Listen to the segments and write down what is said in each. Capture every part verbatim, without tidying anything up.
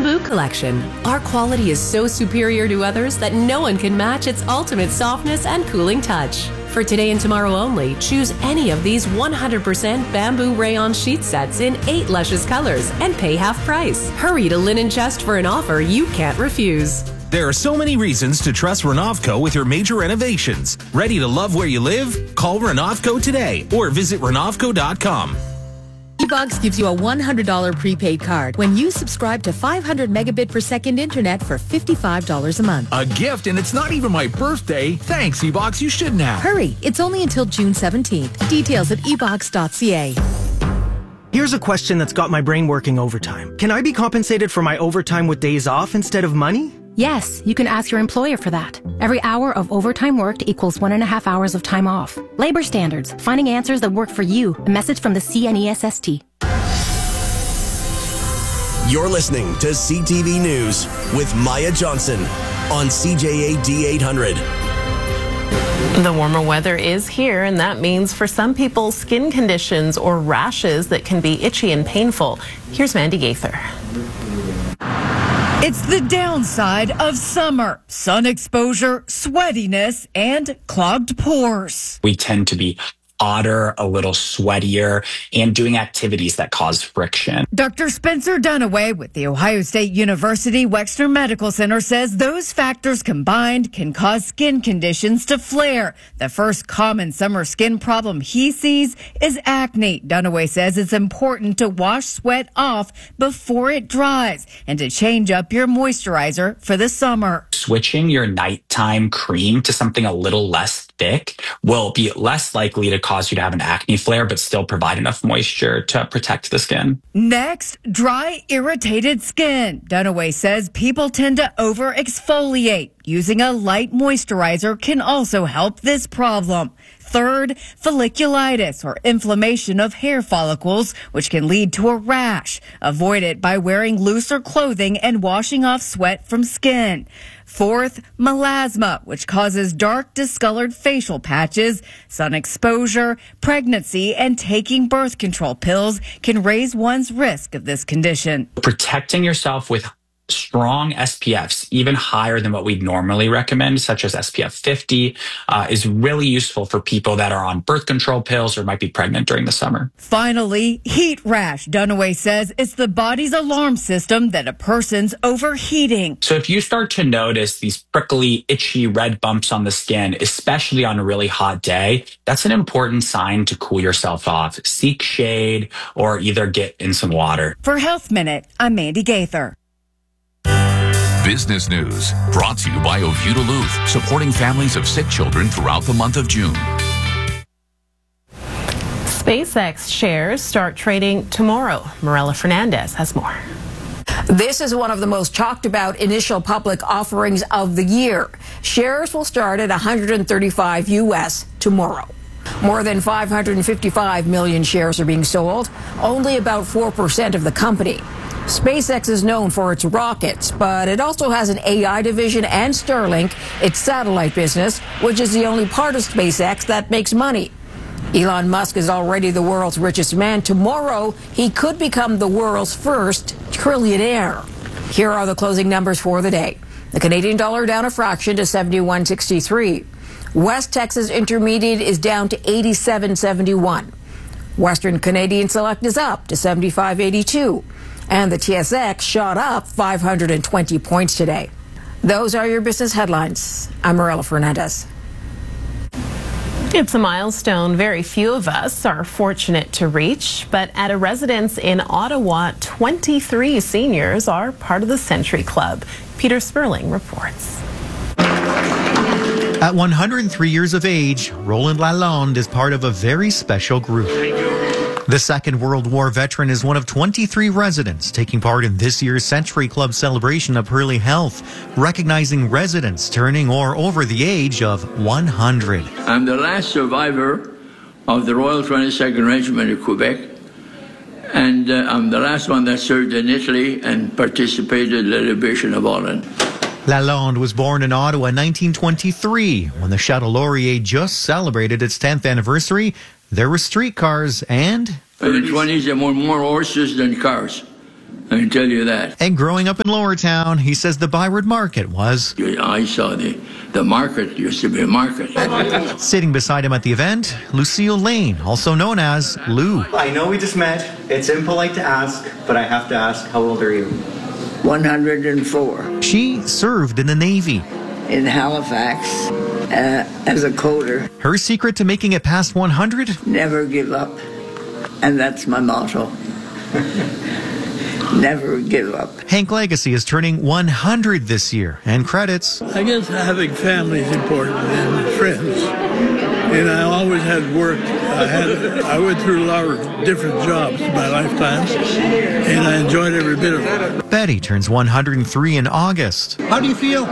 Bamboo Collection. Our quality is so superior to others that no one can match its ultimate softness and cooling touch. For today and tomorrow only, choose any of these one hundred percent bamboo rayon sheet sets in eight luscious colors and pay half price. Hurry to Linen Chest for an offer you can't refuse. There are so many reasons to trust Renovco with your major renovations. Ready to love where you live? Call Renovco today or visit Renovco dot com. eBox gives you a one hundred dollars prepaid card when you subscribe to five hundred megabit per second internet for fifty-five dollars a month. A gift, and it's not even my birthday. Thanks, eBox. You shouldn't have. Hurry. It's only until June seventeenth. Details at e box dot c a. Here's a question that's got my brain working overtime. Can I be compensated for my overtime with days off instead of money? Yes, you can ask your employer for that. Every hour of overtime worked equals one and a half hours of time off. Labor standards, finding answers that work for you. A message from the C N E S S T. You're listening to C T V News with Maya Johnson on C J A D eight hundred. The warmer weather is here, and that means for some people, skin conditions or rashes that can be itchy and painful. Here's Mandy Gaither. It's the downside of summer. Sun exposure, sweatiness, and clogged pores. We tend to be hotter, a little sweatier, and doing activities that cause friction. Doctor Spencer Dunaway with the Ohio State University Wexner Medical Center says those factors combined can cause skin conditions to flare. The first common summer skin problem he sees is acne. Dunaway says it's important to wash sweat off before it dries and to change up your moisturizer for the summer. Switching your nighttime cream to something a little less thick will be less likely to cause you to have an acne flare, but still provide enough moisture to protect the skin. Next, dry, irritated skin. Dunaway says people tend to over exfoliate. Using a light moisturizer can also help this problem. Third, folliculitis, or inflammation of hair follicles, which can lead to a rash. Avoid it by wearing looser clothing and washing off sweat from skin. Fourth, melasma, which causes dark, discolored facial patches. Sun exposure, pregnancy, and taking birth control pills can raise one's risk of this condition. Protecting yourself with strong S P Fs, even higher than what we'd normally recommend, such as S P F fifty, uh, is really useful for people that are on birth control pills or might be pregnant during the summer. Finally, heat rash. Dunaway says it's the body's alarm system that a person's overheating. So if you start to notice these prickly, itchy red bumps on the skin, especially on a really hot day, that's an important sign to cool yourself off. Seek shade or either get in some water. For Health Minute, I'm Mandy Gaither. Business News, brought to you by Oviedo Luth, supporting families of sick children throughout the month of June. SpaceX shares start trading tomorrow. Morella Fernandez has more. This is one of the most talked about initial public offerings of the year. Shares will start at one hundred thirty-five U S tomorrow. More than five hundred fifty-five million shares are being sold, only about four percent of the company. SpaceX is known for its rockets, but it also has an A I division and Starlink, its satellite business, which is the only part of SpaceX that makes money. Elon Musk is already the world's richest man. Tomorrow, he could become the world's first trillionaire. Here are the closing numbers for the day. The Canadian dollar down a fraction to seventy-one sixty-three. West Texas Intermediate is down to eighty-seven seventy-one. Western Canadian Select is up to seventy-five eighty-two. And the T S X shot up five hundred twenty points today. Those are your business headlines. I'm Morella Fernandez. It's a milestone very few of us are fortunate to reach, but at a residence in Ottawa, twenty-three seniors are part of the Century Club. Peter Sperling reports. At one hundred three years of age, Roland Lalonde is part of a very special group. The Second World War veteran is one of twenty-three residents taking part in this year's Century Club celebration of Hurley Health, recognizing residents turning or over the age of one hundred. I'm the last survivor of the Royal twenty-second Regiment of Quebec, and uh, I'm the last one that served in Italy and participated in the liberation of Holland. Lalonde was born in Ottawa in nineteen twenty-three. When the Chateau Laurier just celebrated its tenth anniversary, there were streetcars and... In the twenties, there were more horses than cars. I can tell you that. And growing up in Lower Town, he says the Byward Market was... I saw the, the market used to be a market. Sitting beside him at the event, Lucille Lane, also known as Lou. I know we just met. It's impolite to ask, but I have to ask, how old are you? one hundred four. She served in the Navy. In Halifax, uh, as a coder. Her secret to making it past one hundred? Never give up. And that's my motto. Never give up. Hank Legacy is turning one hundred this year, and credits. I guess having family is important and friends. And I always had work. I had I went through a lot of different jobs in my lifetime, and I enjoyed every bit of it. Betty turns one hundred three in August. How do you feel?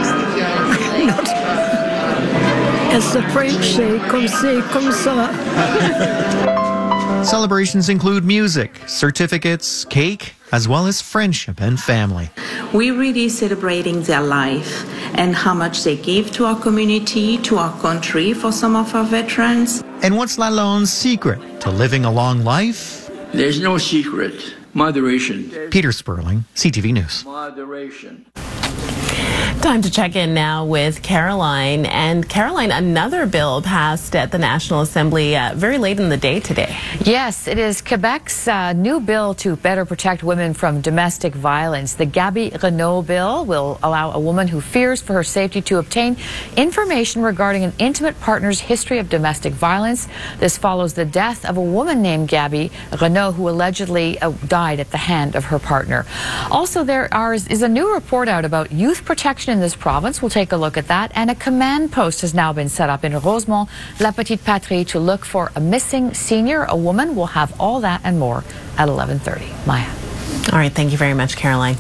As the French say, comme c'est, comme ça. Celebrations include music, certificates, cake, as well as friendship and family. We really celebrating their life and how much they give to our community, to our country for some of our veterans. And what's Lalonde's secret to living a long life? There's no secret. Moderation. Peter Sperling, C T V News. Moderation. Time to check in now with Caroline. And Caroline, another bill passed at the National Assembly uh, very late in the day today. Yes, it is Quebec's uh, new bill to better protect women from domestic violence. The Gaby Renault bill will allow a woman who fears for her safety to obtain information regarding an intimate partner's history of domestic violence. This follows the death of a woman named Gaby Renault, who allegedly uh, died at the hand of her partner. Also, there are, is a new report out about youth protection in this province. We'll take a look at that. And a command post has now been set up in Rosemont, La Petite Patrie, to look for a missing senior, a woman. We'll have all that and more at eleven thirty. Maya. All right. Thank you very much, Caroline.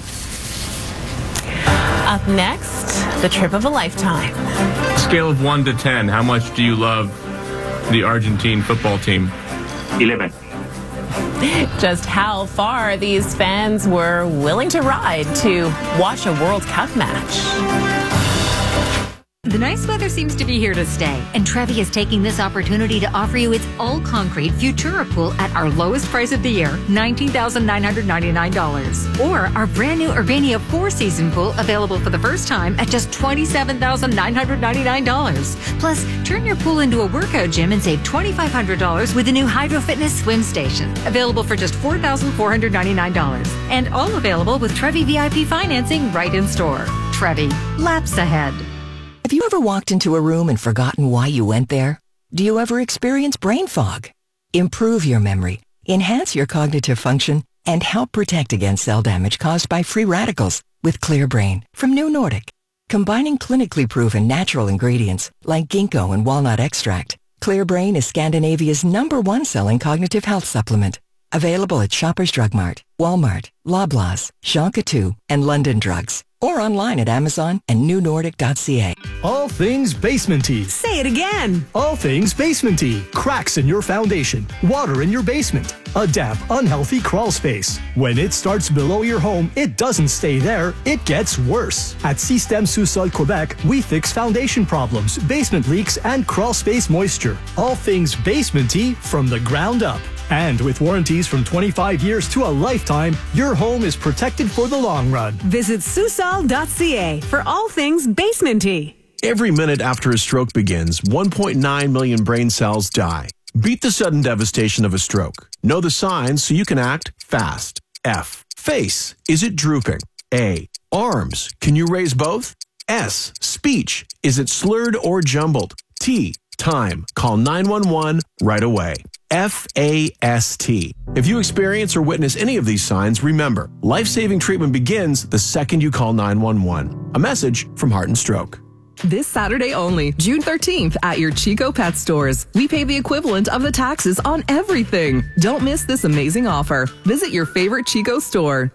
Up next, the trip of a lifetime. Scale of one to ten, how much do you love the Argentine football team? eleven. Just how far these fans were willing to ride to watch a World Cup match. The nice weather seems to be here to stay, and Trevi is taking this opportunity to offer you its all-concrete Futura pool at our lowest price of the year, nineteen thousand nine hundred ninety-nine dollars. Or our brand new Urbania four-season pool, available for the first time at just twenty-seven thousand nine hundred ninety-nine dollars. Plus, turn your pool into a workout gym and save twenty-five hundred dollars with the new Hydro Fitness swim station, available for just four thousand four hundred ninety-nine dollars. And all available with Trevi V I P financing right in store. Trevi, laps ahead. Have you ever walked into a room and forgotten why you went there? Do you ever experience brain fog? Improve your memory, enhance your cognitive function, and help protect against cell damage caused by free radicals with Clear Brain from New Nordic. Combining clinically proven natural ingredients like ginkgo and walnut extract, Clear Brain is Scandinavia's number one selling cognitive health supplement. Available at Shoppers Drug Mart, Walmart, Loblaws, Jean Coutu, and London Drugs. Or online at Amazon and new nordic dot c a. All things basementy. Say it again. All things basementy. Cracks in your foundation. Water in your basement. A damp, unhealthy crawl space. When it starts below your home, it doesn't stay there. It gets worse. At Système Sous-Sol Quebec, we fix foundation problems, basement leaks, and crawl space moisture. All things basementy from the ground up. And with warranties from twenty-five years to a lifetime, your home is protected for the long run. Visit Sous-Sol dot c a for all things basementy. Every minute after a stroke begins, one point nine million brain cells die. Beat the sudden devastation of a stroke. Know the signs so you can act fast. F. Face. Is it drooping? A. Arms. Can you raise both? S. Speech. Is it slurred or jumbled? T. Time. Call nine one one right away. F A S T. If you experience or witness any of these signs, remember, life-saving treatment begins the second you call nine one one. A message from Heart and Stroke. This Saturday only, June thirteenth, at your Chico Pet stores. We pay the equivalent of the taxes on everything. Don't miss this amazing offer. Visit your favorite Chico store.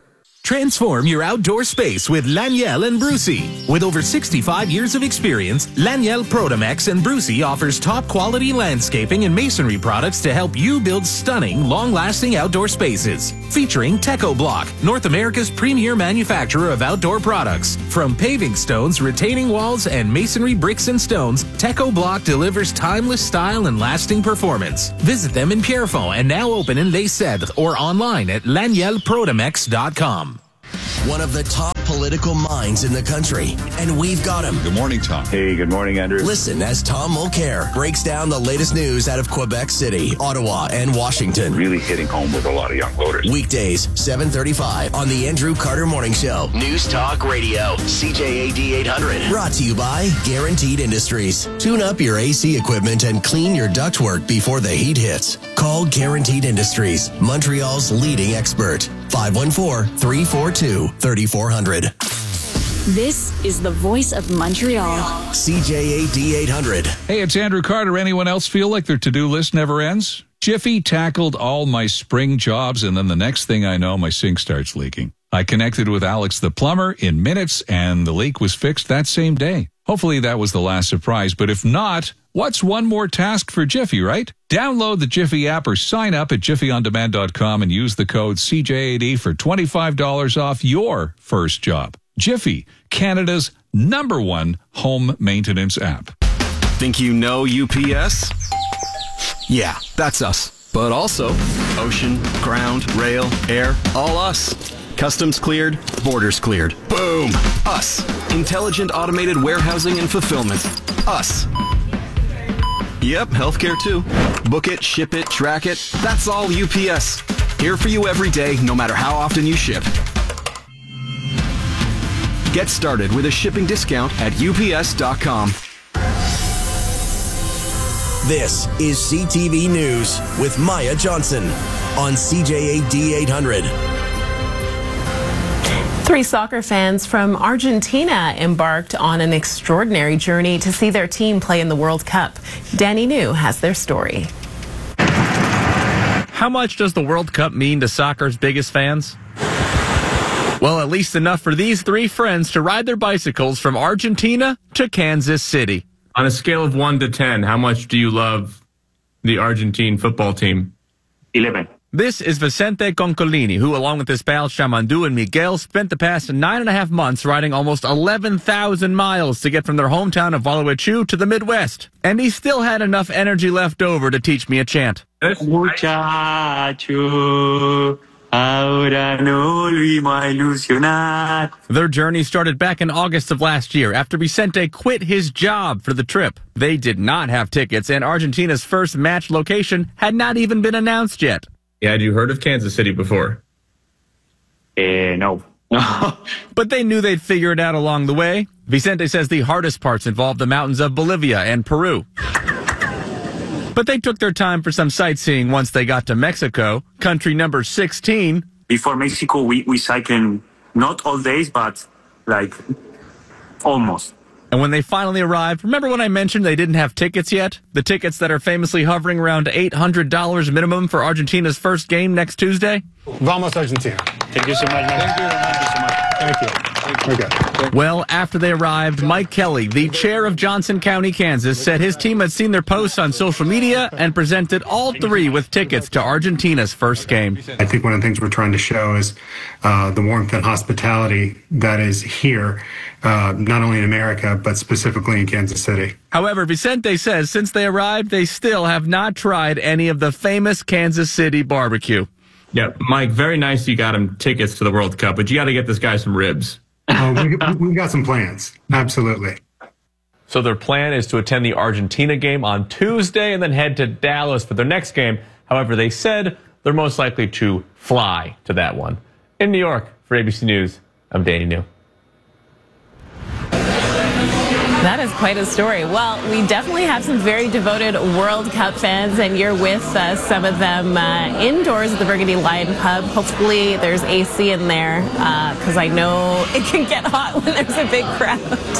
Transform your outdoor space with Laniel and Brucey. With over sixty-five years of experience, Laniel Protomex and Brucey offers top-quality landscaping and masonry products to help you build stunning, long-lasting outdoor spaces. Featuring Teco Block, North America's premier manufacturer of outdoor products. From paving stones, retaining walls, and masonry bricks and stones, Teco Block delivers timeless style and lasting performance. Visit them in Pierrefonds and now open in Les Cèdres or online at laniel protomex dot com. One of the top political minds in the country, and we've got him. Good morning, Tom. Hey, good morning, Andrew. Listen as Tom Mulcair breaks down the latest news out of Quebec City, Ottawa, and Washington. Really hitting home with a lot of young voters. Weekdays, seven thirty-five on the Andrew Carter Morning Show. News Talk Radio, C J A D eight hundred. Brought to you by Guaranteed Industries. Tune up your A C equipment and clean your ductwork before the heat hits. Call Guaranteed Industries, Montreal's leading expert. five one four, three four two, three four zero zero. This is the voice of Montreal. C J A D eight hundred. Hey, it's Andrew Carter. Anyone else feel like their to-do list never ends? Jiffy tackled all my spring jobs, and then the next thing I know, my sink starts leaking. I connected with Alex the plumber in minutes, and the leak was fixed that same day. Hopefully that was the last surprise, but if not, what's one more task for Jiffy, right? Download the Jiffy app or sign up at jiffy on demand dot com and use the code C J A D for twenty-five dollars off your first job. Jiffy, Canada's number one home maintenance app. Think you know U P S? Yeah, that's us. But also ocean, ground, rail, air, all us. Customs cleared, borders cleared. Boom! Us. Intelligent automated warehousing and fulfillment. Us. Yep, healthcare too. Book it, ship it, track it. That's all U P S. Here for you every day, no matter how often you ship. Get started with a shipping discount at U P S dot com. This is C T V News with Maya Johnson on C J A D eight hundred. Three soccer fans from Argentina embarked on an extraordinary journey to see their team play in the World Cup. Danny New has their story. How much does the World Cup mean to soccer's biggest fans? Well, at least enough for these three friends to ride their bicycles from Argentina to Kansas City. On a scale of one to ten, how much do you love the Argentine football team? eleven. This is Vicente Concolini, who, along with his pals Shamandu and Miguel, spent the past nine and a half months riding almost eleven thousand miles to get from their hometown of Gualeguaychú to the Midwest. And he still had enough energy left over to teach me a chant. Muchacho, ahora no olvidemos ilusionar. Their journey started back in August of last year after Vicente quit his job for the trip. They did not have tickets, and Argentina's first match location had not even been announced yet. Yeah, had you heard of Kansas City before? Eh, no. But they knew they'd figure it out along the way. Vicente says the hardest parts involved the mountains of Bolivia and Peru. But they took their time for some sightseeing once they got to Mexico, country number sixteen. Before Mexico, we, we cycling not all days, but like almost. And when they finally arrived, remember when I mentioned they didn't have tickets yet? The tickets that are famously hovering around eight hundred dollars minimum for Argentina's first game next Tuesday? Vamos Argentina. Thank you so much, man. Thank you. Thank you so much. Thank you. Okay. Well, after they arrived, Mike Kelly, the chair of Johnson County, Kansas, said his team had seen their posts on social media and presented all three with tickets to Argentina's first game. I think one of the things we're trying to show is uh, the warmth and hospitality that is here, uh, not only in America, but specifically in Kansas City. However, Vicente says since they arrived, they still have not tried any of the famous Kansas City barbecue. Yeah, Mike, very nice you got him tickets to the World Cup, but you got to get this guy some ribs. Oh, we, we got some plans. Absolutely. So their plan is to attend the Argentina game on Tuesday and then head to Dallas for their next game. However, they said they're most likely to fly to that one. In New York, for A B C News, I'm Danny New. That is quite a story. Well, we definitely have some very devoted World Cup fans, and you're with uh, some of them uh, indoors at the Burgundy Lion Pub. Hopefully there's A C in there, because uh, I know it can get hot when there's a big crowd.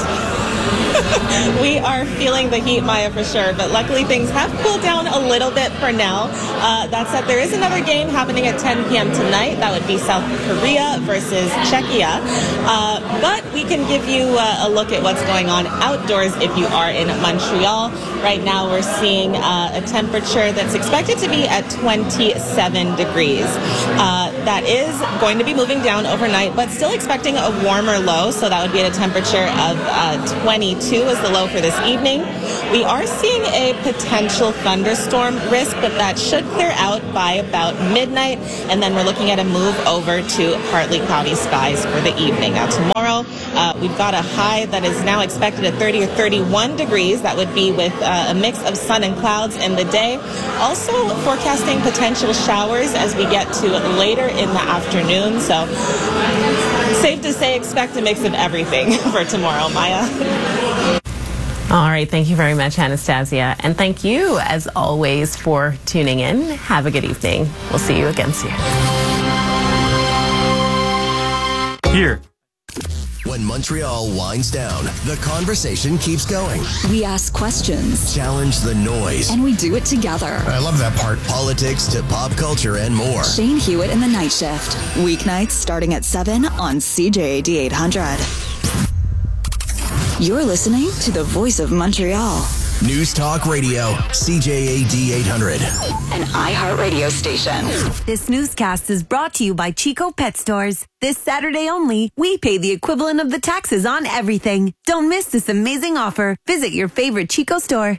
We are feeling the heat, Maya, for sure, but luckily things have cooled down a little bit for now. Uh, that said, there is another game happening at ten p.m. tonight. That would be South Korea versus Czechia. Uh, but we can give you uh, a look at what's going on outdoors if you are in Montreal. Right now we're seeing uh, a temperature that's expected to be at twenty-seven degrees. Uh, that is going to be moving down overnight, but still expecting a warmer low, so that would be at a temperature of uh, twenty-two is the low for this evening. We are seeing a potential thunderstorm risk, but that should clear out by about midnight, and then we're looking at a move over to partly cloudy skies for the evening. Now tomorrow, uh, we've got a high that is now expected at thirty or thirty-one degrees. That would be with uh, a mix of sun and clouds in the day. Also forecasting potential showers as we get to later in the afternoon. So safe to say, expect a mix of everything for tomorrow, Maya. All right. Thank you very much, Anastasia. And thank you, as always, for tuning in. Have a good evening. We'll see you again soon. Here. When Montreal winds down, the conversation keeps going. We ask questions. Challenge the noise. And we do it together. I love that part. Politics to pop culture and more. Shane Hewitt in the Night Shift. Weeknights starting at seven on C J A D eight hundred. You're listening to the Voice of Montreal. News Talk Radio, C J A D eight hundred. An iHeartRadio station. This newscast is brought to you by Chico Pet Stores. This Saturday only, we pay the equivalent of the taxes on everything. Don't miss this amazing offer. Visit your favorite Chico store.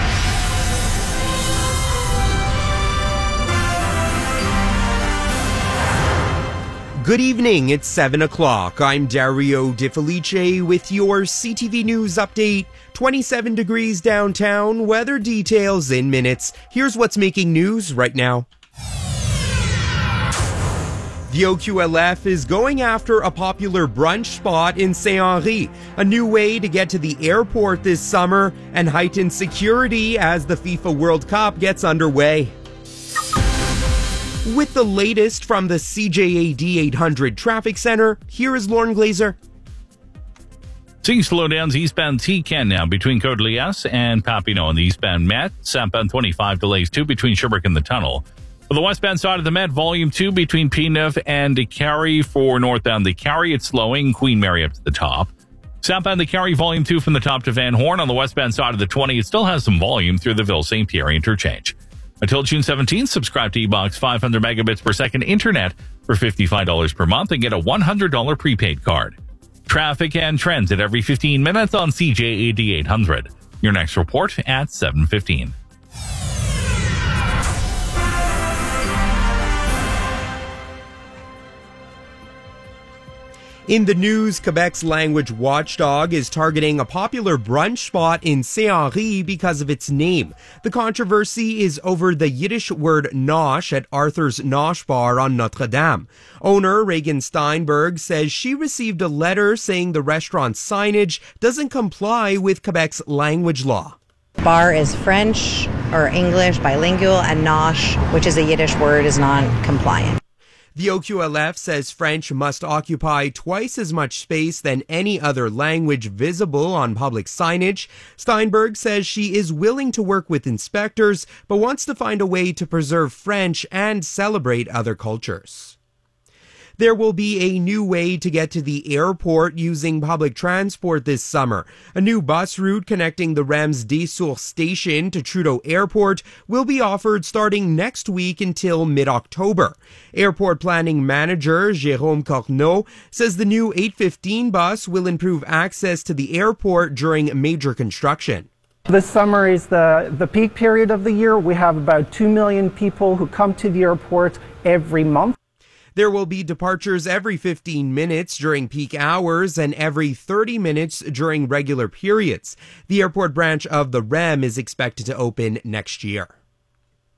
Good evening, it's seven o'clock. I'm Dario De Felice with your C T V News update. twenty-seven degrees downtown, weather details in minutes. Here's what's making news right now. The O Q L F is going after a popular brunch spot in Saint-Henri, a new way to get to the airport this summer and heighten security as the FIFA World Cup gets underway. With the latest from the C J A D eight hundred Traffic Center, here is Lauren Glazer. Seeing slowdowns eastbound T Ken now between Côte-Liesse and Papineau on the eastbound Met. Southbound twenty-five delays too between Sherbrooke and the tunnel. For the westbound side of the Met, volume two between P-Neuf and the Carry. For northbound the Carry, it's slowing Queen Mary up to the top. Southbound the Carry, volume two from the top to Van Horn. On the westbound side of the twenty, it still has some volume through the Ville-Saint Pierre interchange. Until June seventeenth, subscribe to eBox five hundred megabits per second internet for fifty-five dollars per month and get a one hundred dollars prepaid card. Traffic and trends at every fifteen minutes on C J A D eight hundred. Your next report at seven fifteen. In the news, Quebec's language watchdog is targeting a popular brunch spot in Saint-Henri because of its name. The controversy is over the Yiddish word nosh at Arthur's Nosh Bar on Notre Dame. Owner Reagan Steinberg says she received a letter saying the restaurant's signage doesn't comply with Quebec's language law. Bar is French or English, bilingual, and nosh, which is a Yiddish word, is non-compliant. The O Q L F says French must occupy twice as much space than any other language visible on public signage. Steinberg says she is willing to work with inspectors, but wants to find a way to preserve French and celebrate other cultures. There will be a new way to get to the airport using public transport this summer. A new bus route connecting the Rams des Sources station to Trudeau Airport will be offered starting next week until mid-October. Airport planning manager Jérôme Corneau says the new eight fifteen bus will improve access to the airport during major construction. This summer is the, the peak period of the year. We have about two million people who come to the airport every month. There will be departures every fifteen minutes during peak hours and every thirty minutes during regular periods. The airport branch of the R E M is expected to open next year.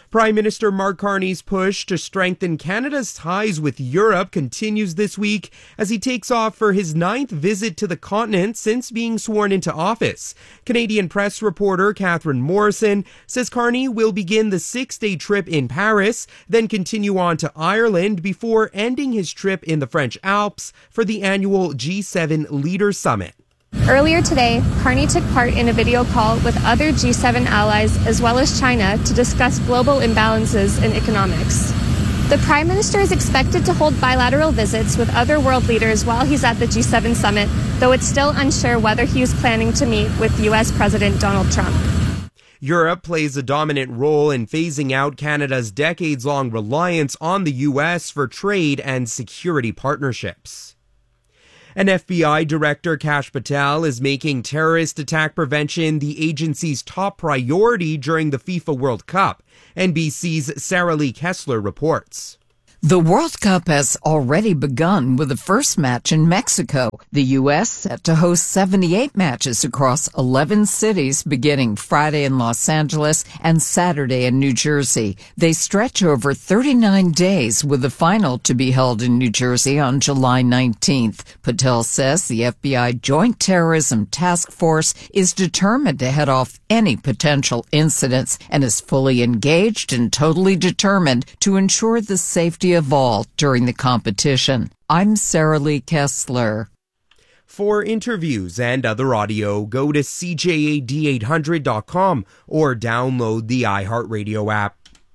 Prime Minister Mark Carney's push to strengthen Canada's ties with Europe continues this week as he takes off for his ninth visit to the continent since being sworn into office. Canadian press reporter Catherine Morrison says Carney will begin the six-day trip in Paris, then continue on to Ireland before ending his trip in the French Alps for the annual G seven Leaders Summit. Earlier today, Carney took part in a video call with other G seven allies as well as China to discuss global imbalances in economics. The Prime Minister is expected to hold bilateral visits with other world leaders while he's at the G seven summit, though it's still unsure whether he is planning to meet with U S President Donald Trump. Europe plays a dominant role in phasing out Canada's decades-long reliance on the U S for trade and security partnerships. And F B I Director Kash Patel is making terrorist attack prevention the agency's top priority during the FIFA World Cup. N B C's Sarah Lee Kessler reports. The World Cup has already begun with the first match in Mexico. The U S set to host seventy-eight matches across eleven cities beginning Friday in Los Angeles and Saturday in New Jersey. They stretch over thirty-nine days with the final to be held in New Jersey on July nineteenth. Patel says the F B I Joint Terrorism Task Force is determined to head off any potential incidents and is fully engaged and totally determined to ensure the safety of all during the competition. I'm Sarah Lee Kessler. For interviews and other audio, go to C J A D eight hundred dot com or download the iHeartRadio app.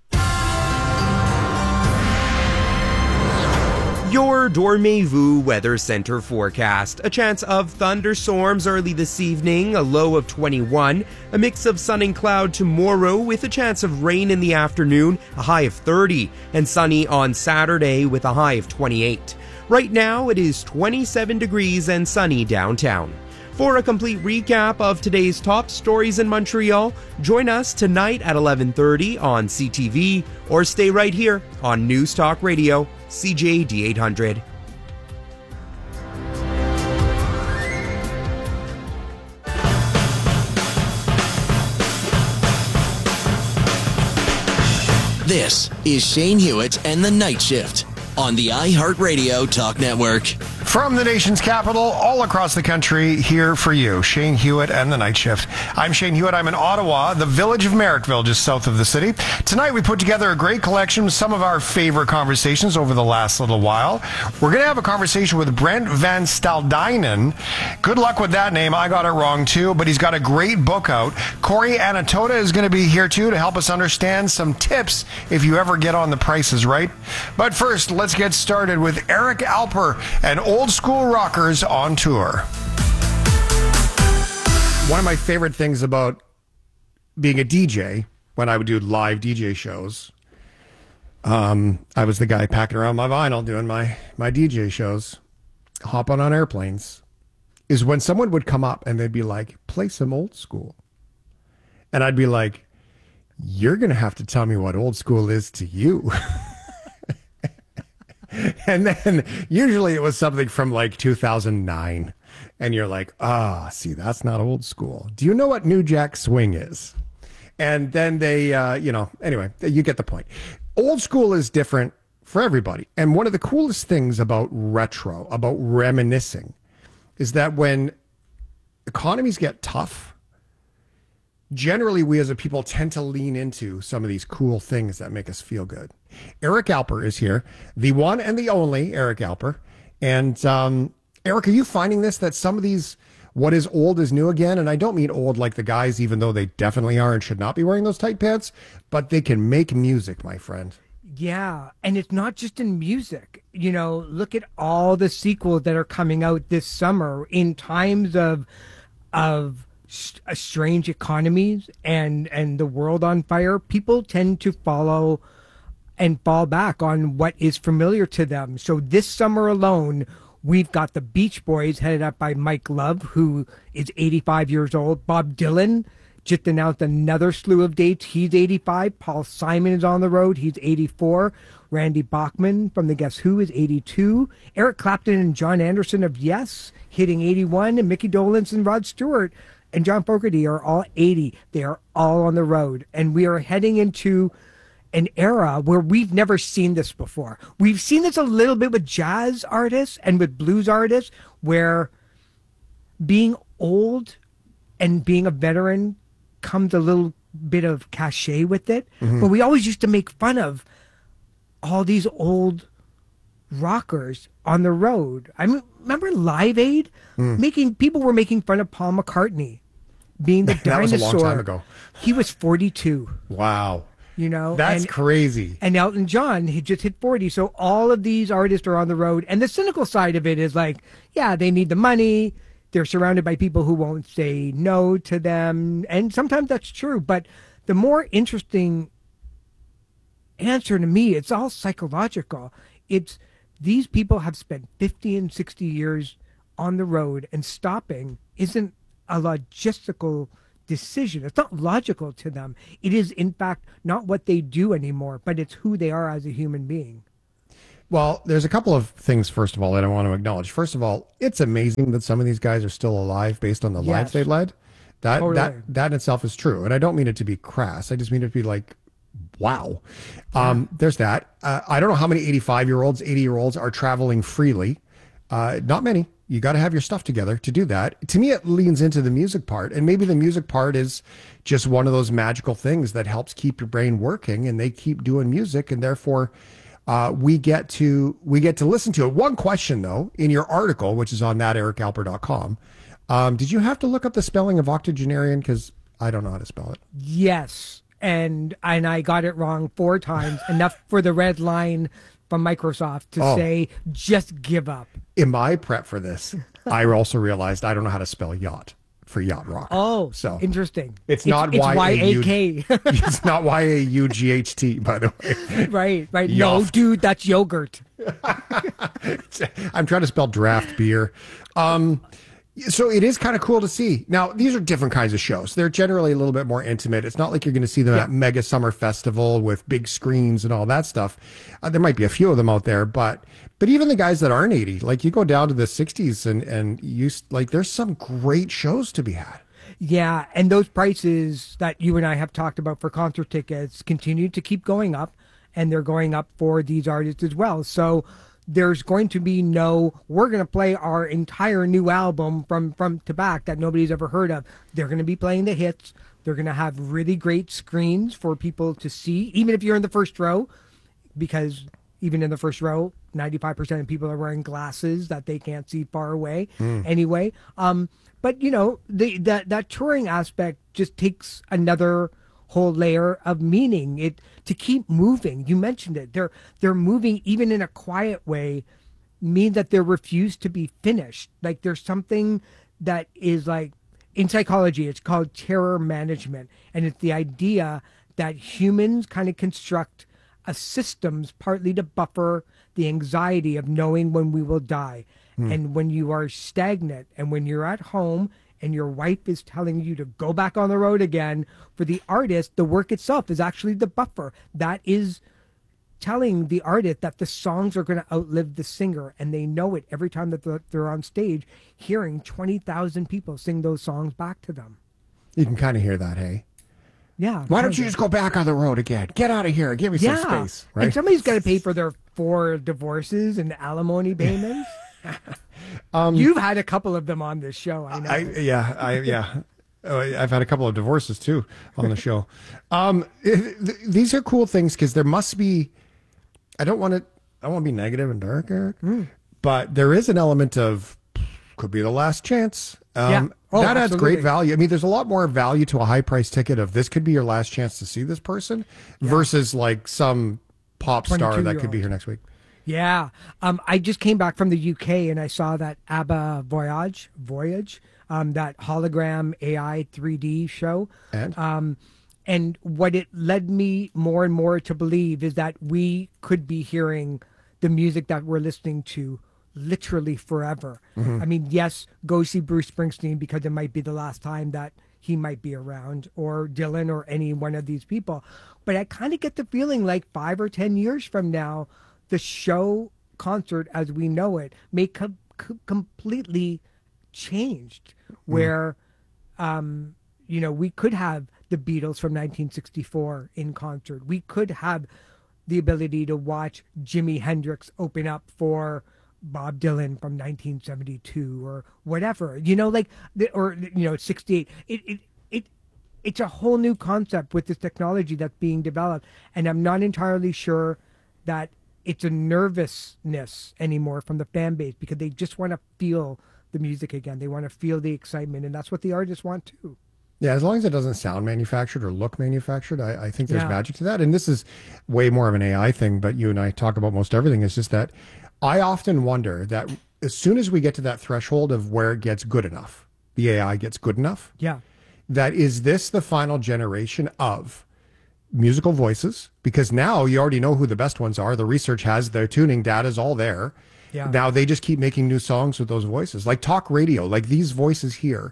Your Dormez-vous Weather Center forecast. A chance of thunderstorms early this evening, a low of twenty-one. A mix of sun and cloud tomorrow with a chance of rain in the afternoon, a high of thirty. And sunny on Saturday with a high of twenty-eight. Right now it is twenty-seven degrees and sunny downtown. For a complete recap of today's top stories in Montreal, join us tonight at eleven thirty on C T V or stay right here on News Talk Radio, C J A D eight hundred. This is Shane Hewitt and the Night Shift on the iHeartRadio Talk Network. From the nation's capital, all across the country, here for you, Shane Hewitt and the Night Shift. I'm Shane Hewitt. I'm in Ottawa, the village of Merrickville, just south of the city. Tonight, we put together a great collection of some of our favorite conversations over the last little while. We're going to have a conversation with Brent Van Staldynen. Good luck with that name. I got it wrong, too, but he's got a great book out. Corey Anatota is going to be here, too, to help us understand some tips if you ever get on The Price is Right. But first, let's get started with Eric Alper and Old School Rockers on tour. One of my favorite things about being a D J, when I would do live D J shows, um, I was the guy packing around my vinyl doing my, my D J shows, hopping on airplanes, is when someone would come up and they'd be like, play some old school. And I'd be like, you're going to have to tell me what old school is to you. And then usually it was something from like two thousand nine. And you're like, ah, see, that's not old school. Do you know what New Jack Swing is? And then they, uh, you know, anyway, you get the point. Old school is different for everybody. And one of the coolest things about retro, about reminiscing, is that when economies get tough, generally we as a people tend to lean into some of these cool things that make us feel good. Eric Alper is here, the one and the only Eric Alper. And um, Eric, are you finding this, that some of these, what is old is new again? And I don't mean old like the guys, even though they definitely are and should not be wearing those tight pants, but they can make music, my friend. Yeah, and it's not just in music. You know, look at all the sequels that are coming out this summer in times of of strange economies and and the world on fire. People tend to follow and fall back on what is familiar to them. So this summer alone, we've got the Beach Boys headed up by Mike Love, who is eighty-five years old. Bob Dylan just announced another slew of dates. He's eighty-five. Paul Simon is on the road. He's eighty-four. Randy Bachman from the Guess Who is eighty-two. Eric Clapton and John Anderson of Yes hitting eighty-one. And Mickey Dolenz and Rod Stewart and John Fogerty are all eighty. They are all on the road. And we are heading into an era where we've never seen this before. We've seen this a little bit with jazz artists and with blues artists, where being old and being a veteran comes a little bit of cachet with it. Mm-hmm. But we always used to make fun of all these old rockers on the road. I mean, remember Live Aid? Mm. Making people were making fun of Paul McCartney being the that dinosaur. was a long time ago. He was forty-two. Wow. You know, that's and, crazy. And Elton John, he just hit forty. So all of these artists are on the road. And the cynical side of it is like, yeah, they need the money. They're surrounded by people who won't say no to them. And sometimes that's true. But the more interesting answer to me, it's all psychological. It's these people have spent fifty and sixty years on the road, and stopping isn't a logistical decision. It's not logical to them. It is, in fact, not what they do anymore, but it's who they are as a human being. Well, there's a couple of things, first of all, that I want to acknowledge. First of all, it's amazing that some of these guys are still alive based on the Yes. lives they led. That, Totally. that, that in itself is true. And I don't mean it to be crass. I just mean it to be like, wow. Um, there's that. Uh, I don't know how many eighty-five-year-olds, eighty-year-olds are traveling freely. Uh, not many. You got to have your stuff together to do that. To me, it leans into the music part. And maybe the music part is just one of those magical things that helps keep your brain working, and they keep doing music, and therefore uh, we get to we get to listen to it. One question, though, in your article, which is on that eric alper dot com, um, did you have to look up the spelling of octogenarian? Because I don't know how to spell it. Yes. And and I got it wrong four times, enough for the red line from Microsoft to Oh. say, just give up. In my prep for this, I also realized I don't know how to spell yacht for yacht rock. Oh, so interesting. It's not it's Y A U. Y A K. It's not Y A U G H T, by the way. Right, right. No, Yacht. dude, that's yogurt. I'm trying to spell draft beer. Um, so it is kind of cool to see. Now, these are different kinds of shows. They're generally a little bit more intimate. It's not like you're going to see them Yeah. at Mega Summer Festival with big screens and all that stuff. Uh, there might be a few of them out there, but but even the guys that aren't eighty, like you go down to the sixties and and you s- like there's some great shows to be had. Yeah, and those prices that you and I have talked about for concert tickets continue to keep going up, and they're going up for these artists as well. So there's going to be no, we're going to play our entire new album from from to back that nobody's ever heard of. They're going to be playing the hits. They're going to have really great screens for people to see, even if you're in the first row, because even in the first row, ninety-five percent of people are wearing glasses that they can't see far away Mm. anyway. Um, but, you know, the, that, that touring aspect just takes another whole layer of meaning. It to keep moving. You mentioned it. They're they're moving even in a quiet way, mean that they're refused to be finished. Like there's something that is like in psychology, it's called terror management, and it's the idea that humans kind of construct a systems partly to buffer the anxiety of knowing when we will die. Hmm. And when you are stagnant and when you're at home and your wife is telling you to go back on the road again, for the artist, the work itself is actually the buffer. That is telling the artist that the songs are going to outlive the singer, and they know it every time that they're- they're on stage, hearing twenty thousand people sing those songs back to them. You can kind of hear that, hey? Yeah. Why don't you kinda. just go back on the road again? Get out of here. Give me Yeah. some space. Right? And somebody's got to pay for their four divorces and alimony payments. Um, You've had a couple of them on this show, I know. I, yeah, I, yeah. Oh, I've had a couple of divorces too on the show. Um, th- th- these are cool things because there must be. I don't want to. I don't want to be negative and dark, Eric, Mm. but there is an element of could be the last chance. Um, Yeah. Oh, that adds absolutely. great value. I mean, there's a lot more value to a high price ticket of this could be your last chance to see this person versus like some pop star that could twenty-two-year-old. be here next week. Yeah. Um, I just came back from the U K and I saw that ABBA Voyage, Voyage, um, that hologram A I three D show. And? Um, and what it led me more and more to believe is that we could be hearing the music that we're listening to literally forever. Mhm. I mean, yes, go see Bruce Springsteen because it might be the last time that he might be around, or Dylan, or any one of these people. But I kind of get the feeling like five or ten years from now, the show concert as we know it may com- com- completely changed, where um, you know, we could have the Beatles from nineteen sixty-four in concert. We could have the ability to watch Jimi Hendrix open up for Bob Dylan from nineteen seventy-two or whatever, you know, like, or, you know, sixty-eight. It, it, it, it's a whole new concept with this technology that's being developed. And I'm not entirely sure that it's a nervousness anymore from the fan base, because they just want to feel the music again. They want to feel the excitement, and that's what the artists want too. Yeah, as long as it doesn't sound manufactured or look manufactured, I, I think there's Yeah. magic to that. And this is way more of an A I thing, but you and I talk about most everything. It's just that I often wonder that as soon as we get to that threshold of where it gets good enough, the A I gets good enough, Yeah. that is this the final generation of musical voices? Because now you already know who the best ones are. The research has, their tuning data is all there. Yeah. Now they just keep making new songs with those voices, like talk radio, like these voices here.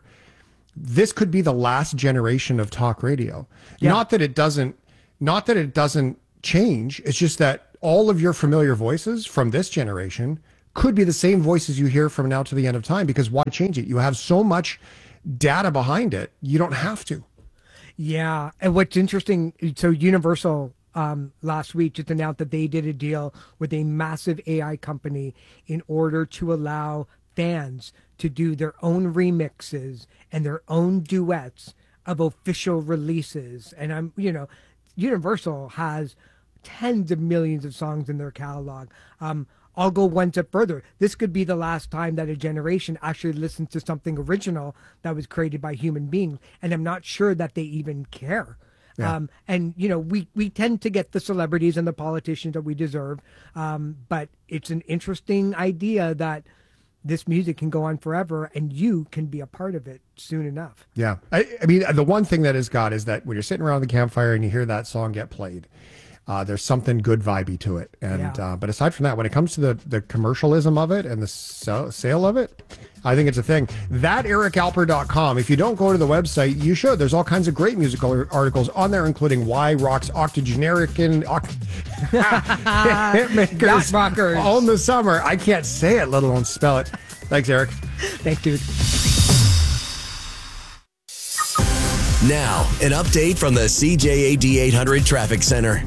This could be the last generation of talk radio. Yeah. Not that it doesn't, not that it doesn't change. It's just that all of your familiar voices from this generation could be the same voices you hear from now to the end of time, because why change it? You have so much data behind it. You don't have to. Yeah. And what's interesting, so Universal um, last week just announced that they did a deal with a massive A I company in order to allow fans to do their own remixes and their own duets of official releases. And I'm, you know, Universal has tens of millions of songs in their catalog. Um, I'll go one step further. This could be the last time that a generation actually listens to something original that was created by human beings. And I'm not sure that they even care. Yeah. Um, and, you know, we, we tend to get the celebrities and the politicians that we deserve. Um, but it's an interesting idea that this music can go on forever and you can be a part of it soon enough. Yeah. I, I mean, the one thing that has got is that when you're sitting around the campfire and you hear that song get played, uh, there's something good vibey to it. And Yeah. uh, but aside from that, when it comes to the, the commercialism of it and the sell, sale of it, I think it's a thing. That eric alper dot com. If you don't go to the website, you should. There's all kinds of great musical articles on there, including why rock's octogenaric and oct- hitmakers Yacht rockers. own the summer. I can't say it, let alone spell it. Thanks, Eric. Thanks, dude. Now, an update from the C J A D eight hundred Traffic Center.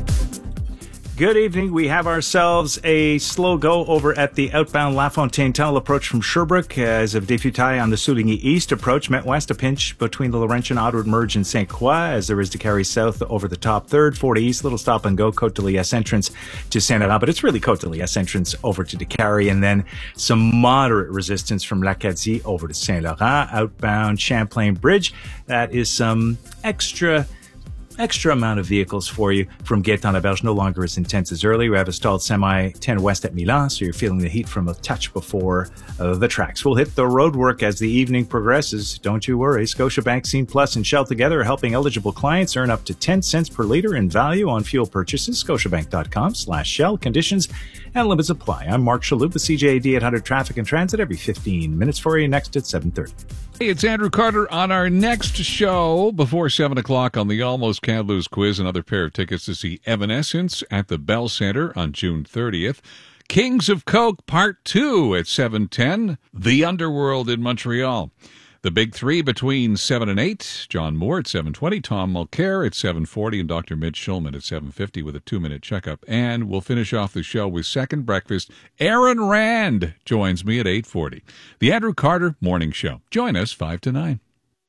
Good evening. We have ourselves a slow go over at the outbound LaFontaine Tunnel approach from Sherbrooke. As of Défutaille on the Souligny East approach, met west a pinch between the Laurentian Ottawa merge and Saint Croix, as there is to carry south over the top third. forty East, little stop and go, Côte de Liesse entrance to Saint Laurent, but it's really Côte de Liesse entrance over to Décarie, and then some moderate resistance from L'Acadie over to Saint Laurent. Outbound Champlain Bridge, that is some extra Extra amount of vehicles for you from Gaétan-Laberge, no longer as intense as early. We have a stalled semi ten west at Milan, so you're feeling the heat from a touch before uh, the tracks. We'll hit the road work as the evening progresses. Don't you worry. Scotiabank, Scene Plus, and Shell together are helping eligible clients earn up to ten cents per liter in value on fuel purchases. Scotiabank.com slash Shell. Conditions and limits apply. I'm Mark Shalhoub with C J A D eight hundred Traffic and Transit every fifteen minutes for you, next at seven thirty. Hey, it's Andrew Carter on our next show before seven o'clock on the Almost Can't Lose quiz. Another pair of tickets to see Evanescence at the Bell Center on June thirtieth. Kings of Coke Part two at seven ten. The Underworld in Montreal. The Big Three between seven and eight. John Moore at seven twenty. Tom Mulcair at seven forty. And Doctor Mitch Schulman at seven fifty with a two-minute checkup. And we'll finish off the show with Second Breakfast. Aaron Rand joins me at eight forty. The Andrew Carter Morning Show. Join us five to nine.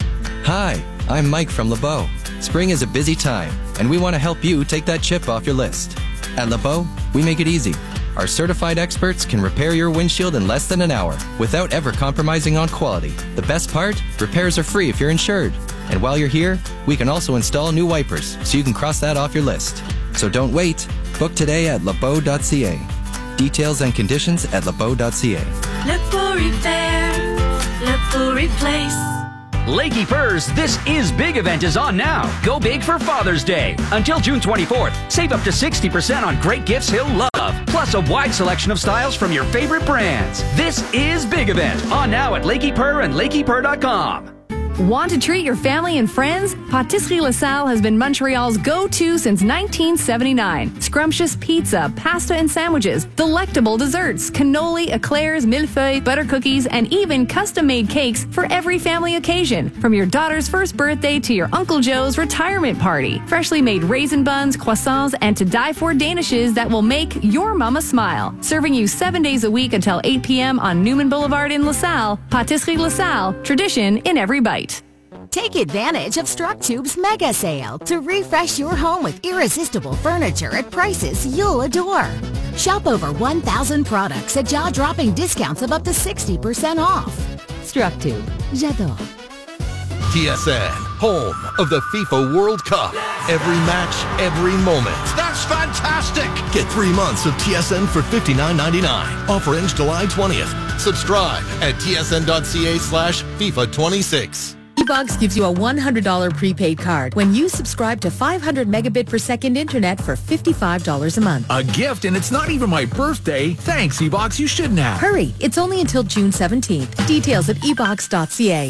Hi, I'm Mike from LeBeau. Spring is a busy time, and we want to help you take that chip off your list. At LeBeau, we make it easy. Our certified experts can repair your windshield in less than an hour without ever compromising on quality. The best part? Repairs are free if you're insured. And while you're here, we can also install new wipers so you can cross that off your list. So don't wait. Book today at lebeau dot c a. Details and conditions at lebeau dot c a. LeBeau Repair, LeBeau Replace. Lakey Furs, This Is Big event is on now. Go big for Father's Day. Until June twenty-fourth, save up to sixty percent on great gifts he'll love, plus a wide selection of styles from your favorite brands. This Is Big event on now at Lakey Purr and lakey purr dot com. Want to treat your family and friends? Patisserie LaSalle has been Montreal's go-to since nineteen seventy-nine. Scrumptious pizza, pasta and sandwiches, delectable desserts, cannoli, eclairs, millefeuilles, butter cookies, and even custom-made cakes for every family occasion. From your daughter's first birthday to your Uncle Joe's retirement party. Freshly made raisin buns, croissants, and to die for danishes that will make your mama smile. Serving you seven days a week until eight p.m. on Newman Boulevard in LaSalle. Patisserie LaSalle, tradition in every bite. Take advantage of StruckTube's mega sale to refresh your home with irresistible furniture at prices you'll adore. Shop over one thousand products at jaw-dropping discounts of up to sixty percent off. StruckTube. J'adore. T S N, home of the FIFA World Cup. Every match, every moment. That's fantastic! Get three months of T S N for fifty-nine ninety-nine. Offer ends July twentieth. Subscribe at tsn.ca slash FIFA 26. eBox gives you a one hundred dollars prepaid card when you subscribe to five hundred megabit per second internet for fifty-five dollars a month. A gift, and it's not even my birthday. Thanks, eBox. You shouldn't have. Hurry, it's only until June seventeenth. Details at e box dot c a.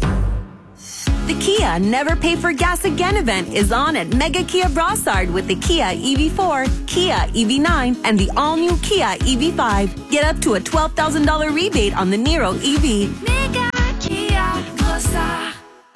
The Kia Never Pay for Gas Again event is on at Mega Kia Brossard with the Kia E V four, Kia E V nine, and the all-new Kia E V five. Get up to a twelve thousand dollars rebate on the Niro E V. Mega Kia Brossard.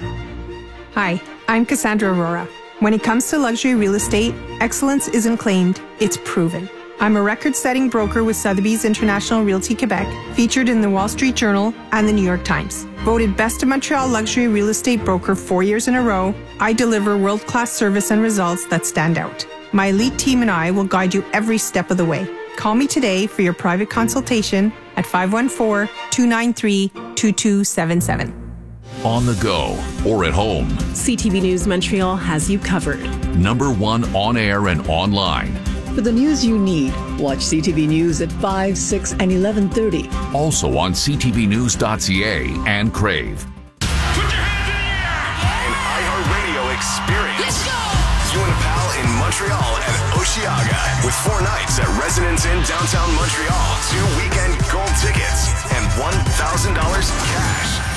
Hi, I'm Cassandra Aurora. When it comes to luxury real estate, excellence isn't claimed, it's proven. I'm a record-setting broker with Sotheby's International Realty Quebec, featured in the Wall Street Journal and the New York Times. Voted Best of Montreal Luxury Real Estate Broker four years in a row, I deliver world-class service and results that stand out. My elite team and I will guide you every step of the way. Call me today for your private consultation at five one four, two nine three, two two seven seven. On the go or at home, C T V News Montreal has you covered. Number one on air and online. For the news you need, watch C T V News at five, six, and eleven thirty. Also on c t v news dot c a and Crave. An iHeartRadio experience. Let's go! You and a pal in Montreal and Osheaga with four nights at Residence Inn downtown Montreal, two weekend gold tickets, and one thousand dollars cash.